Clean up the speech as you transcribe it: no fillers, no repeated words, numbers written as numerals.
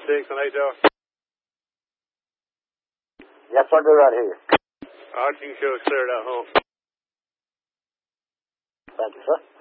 6 on 8 Tower. Yes, I do right here. All right, you can show us cleared out home. Thank you, sir.